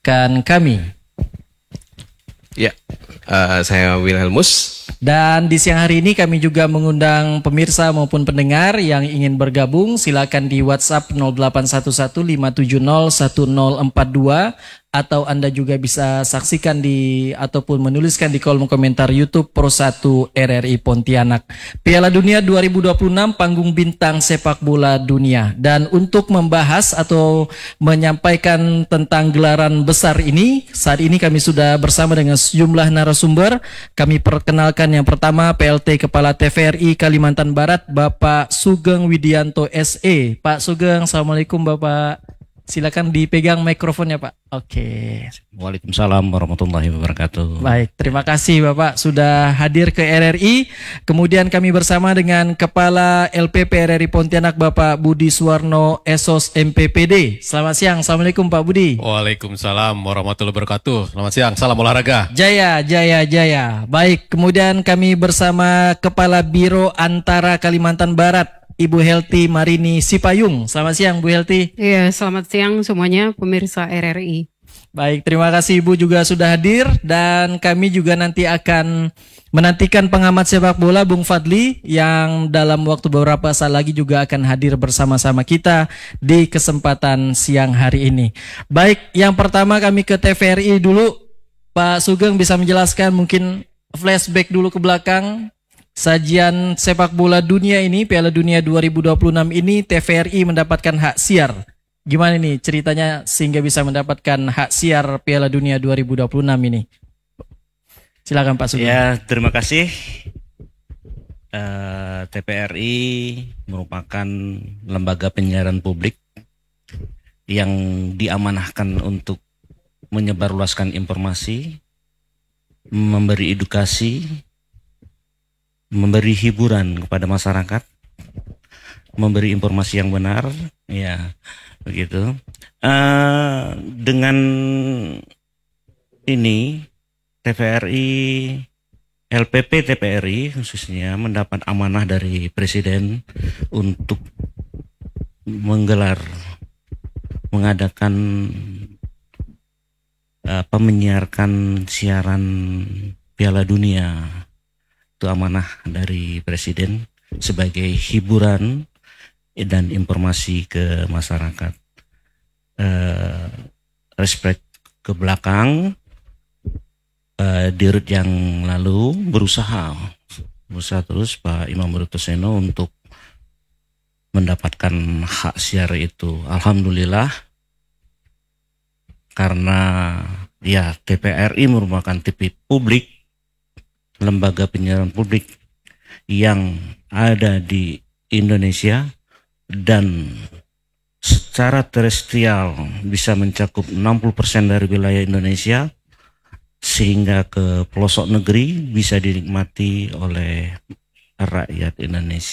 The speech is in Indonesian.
rekan kami. Ya, saya Wilhelmus. Dan di siang hari ini kami juga mengundang pemirsa maupun pendengar yang ingin bergabung. Silakan di WhatsApp 081157010042 atau Anda juga bisa saksikan ataupun menuliskan di kolom komentar YouTube Pro 1 RRI Pontianak. Piala Dunia 2026 panggung bintang sepak bola dunia. Dan untuk membahas atau menyampaikan tentang gelaran besar ini, saat ini kami sudah bersama dengan sejumlah narasumber. Kami perkenalkan yang pertama PLT Kepala TVRI Kalimantan Barat, Bapak Sugeng Widianto SE. Pak Sugeng, Assalamualaikum Bapak. Silakan dipegang mikrofonnya Pak. Oke. Waalaikumsalam warahmatullahi wabarakatuh. Baik, terima kasih Bapak sudah hadir ke RRI. Kemudian kami bersama dengan Kepala LPP RRI Pontianak Bapak Budi Suwarno Esos MPPD. Selamat siang, Assalamualaikum Pak Budi. Waalaikumsalam warahmatullahi wabarakatuh. Selamat siang, salam olahraga. Jaya, jaya, jaya. Baik, kemudian kami bersama Kepala Biro Antara Kalimantan Barat, Ibu Helti Marini Sipayung. Selamat siang Bu Helti. Iya, selamat siang semuanya pemirsa RRI. Baik, terima kasih Ibu juga sudah hadir. Dan kami juga nanti akan menantikan pengamat sepak bola Bung Fadli yang dalam waktu beberapa saat lagi juga akan hadir bersama-sama kita di kesempatan siang hari ini. Baik, yang pertama kami ke TVRI dulu. Pak Sugeng bisa menjelaskan mungkin flashback dulu ke belakang. Sajian sepak bola dunia ini, Piala Dunia 2026 ini, TVRI mendapatkan hak siar. Gimana nih ceritanya sehingga bisa mendapatkan hak siar Piala Dunia 2026 ini? Silakan Pak Sugeng. Ya, terima kasih. TVRI merupakan lembaga penyiaran publik yang diamanahkan untuk menyebarluaskan informasi, memberi edukasi, memberi hiburan kepada masyarakat, memberi informasi yang benar, ya begitu. Dengan ini TVRI, LPP TVRI khususnya mendapat amanah dari Presiden untuk mengadakan menyiarkan siaran Piala Dunia. Itu amanah dari Presiden sebagai hiburan dan informasi ke masyarakat. Respect ke belakang, Dirut yang lalu berusaha terus Pak Imam Brutoseno untuk mendapatkan hak siar itu. Alhamdulillah, karena ya TVRI merupakan TV publik, lembaga penyiaran publik yang ada di Indonesia dan secara terestrial bisa mencakup 60% dari wilayah Indonesia, sehingga ke pelosok negeri bisa dinikmati oleh rakyat Indonesia.